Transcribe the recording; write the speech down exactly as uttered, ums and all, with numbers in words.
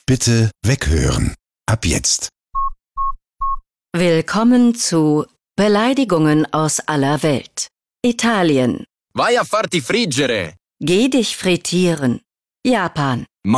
Bitte weghören. Ab jetzt. Willkommen zu Beleidigungen aus aller Welt. Italien. Vai a farti friggere! Geh dich frittieren. Japan.